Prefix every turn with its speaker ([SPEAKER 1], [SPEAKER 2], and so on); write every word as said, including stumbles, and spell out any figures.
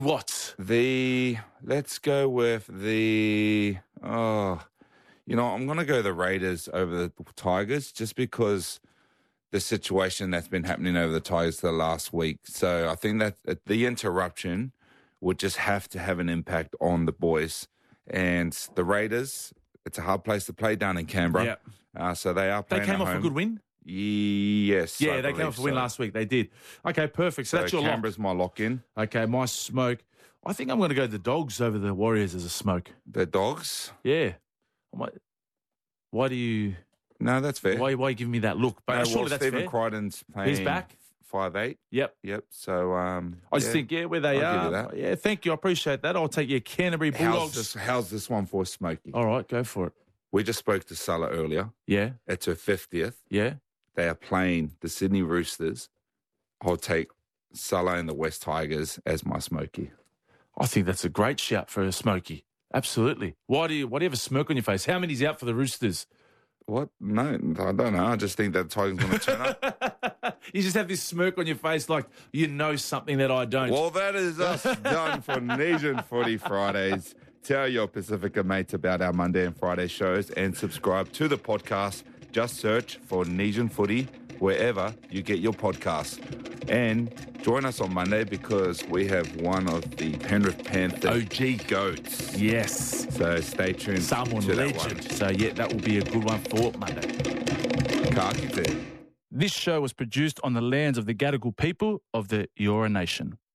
[SPEAKER 1] What?
[SPEAKER 2] The, let's go with the, oh, you know, I'm going to go the Raiders over the Tigers just because the situation that's been happening over the Tigers the last week. So I think that the interruption would just have to have an impact on the boys. And the Raiders, it's a hard place to play down in Canberra.
[SPEAKER 1] Yeah.
[SPEAKER 2] Uh, so they are playing
[SPEAKER 1] They came
[SPEAKER 2] at
[SPEAKER 1] off
[SPEAKER 2] home.
[SPEAKER 1] a good win?
[SPEAKER 2] Yes.
[SPEAKER 1] Yeah,
[SPEAKER 2] I
[SPEAKER 1] they came off a win
[SPEAKER 2] so.
[SPEAKER 1] last week. They did. Okay, perfect. So,
[SPEAKER 2] So
[SPEAKER 1] that's your
[SPEAKER 2] Canberra's my lock-in.
[SPEAKER 1] lock. Okay, my smoke. I think I'm going to go the Dogs over the Warriors as a smoke.
[SPEAKER 2] The Dogs?
[SPEAKER 1] Yeah. I might- Why do you...
[SPEAKER 2] No, that's fair.
[SPEAKER 1] Why, why are you giving me that look? But
[SPEAKER 2] No,
[SPEAKER 1] surely
[SPEAKER 2] well,
[SPEAKER 1] that's
[SPEAKER 2] Stephen
[SPEAKER 1] fair.
[SPEAKER 2] Crichton's playing
[SPEAKER 1] He's back?
[SPEAKER 2] five eight.
[SPEAKER 1] Yep.
[SPEAKER 2] Yep. So, um,
[SPEAKER 1] I just
[SPEAKER 2] yeah.
[SPEAKER 1] think, yeah, where they
[SPEAKER 2] I'll
[SPEAKER 1] are.
[SPEAKER 2] give you that.
[SPEAKER 1] Yeah, thank you. I appreciate that. I'll take your Canterbury
[SPEAKER 2] How's
[SPEAKER 1] Bulldogs.
[SPEAKER 2] this, how's this one for Smokey?
[SPEAKER 1] All right, go for it.
[SPEAKER 2] We just spoke to Salah earlier.
[SPEAKER 1] Yeah,
[SPEAKER 2] It's her fiftieth.
[SPEAKER 1] yeah.
[SPEAKER 2] They are playing the Sydney Roosters. I'll take Salah and the West Tigers as my Smokey.
[SPEAKER 1] I think that's a great shout for a Smokey. Absolutely. Why do you, why do you have a smirk on your face? How many's out for the Roosters?
[SPEAKER 2] What? No, I don't know. I just think that the Tigers going to turn up.
[SPEAKER 1] You just have this smirk on your face like you know something that I don't.
[SPEAKER 2] Well, that is us done for Nesian Footy Fridays. Tell your Pacifica mates about our Monday and Friday shows and subscribe to the podcast. Just search for Nesian Footy wherever you get your podcasts. And join us on Monday because we have one of the Penrith Panthers
[SPEAKER 1] O G
[SPEAKER 2] goats.
[SPEAKER 1] Yes.
[SPEAKER 2] So stay tuned
[SPEAKER 1] Someone
[SPEAKER 2] to
[SPEAKER 1] legend.
[SPEAKER 2] that
[SPEAKER 1] So, yeah, that will be a good one for Monday.
[SPEAKER 2] one. Ka kite.
[SPEAKER 1] This show was produced on the lands of the Gadigal people of the Eora Nation.